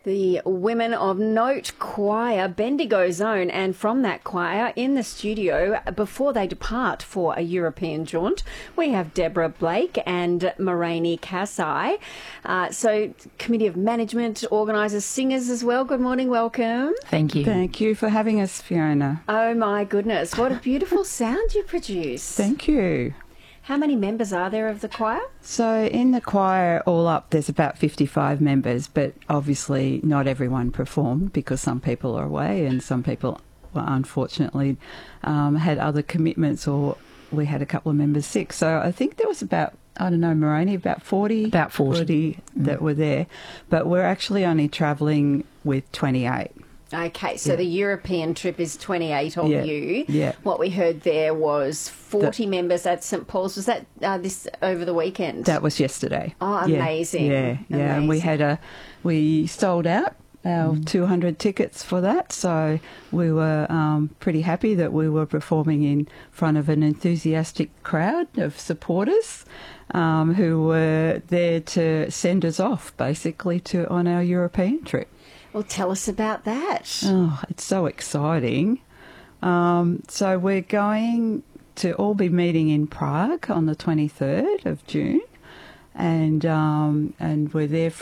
The Women of Note choir, Bendigo Zone, and from that choir in the studio before they depart for a European jaunt, we have Deborah Blake and Moraine Kasai. So Committee of Management, organisers, singers as well. Good morning, welcome. Thank you. Thank you for having us, Fiona. Oh my goodness, what a beautiful sound you produce. Thank you. How many members are there of the choir? So in the choir, all up, there's about 55 members, but obviously not everyone performed because some people are away and some people, well, unfortunately, had other commitments, or we had a couple of members sick. So I think there was about, I don't know, Moraine, about 40? About 40. That were there. But we're actually only travelling with 28. Okay, so the European trip is 28 of you. Yeah. What we heard there was 40 members at St Paul's. Was that this over the weekend? That was yesterday. Oh, amazing. Yeah. And we sold out our 200 tickets for that, so we were pretty happy that we were performing in front of an enthusiastic crowd of supporters who were there to send us off, basically, on our European trip. Well, tell us about that. Oh, it's so exciting. So we're going to all be meeting in Prague on the 23rd of June, and we're there